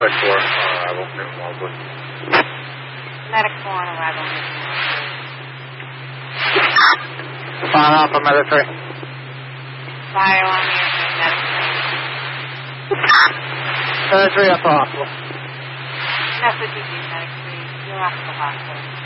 Suspect 4 on arrival, Newton Walwood. Medic 4 on arrival, Newton Walwood. Fire Alpha, Medic 3. Fire on the Medic 3 up to hospital. 3. That's what you do, Medic 3. You're off to the hospital.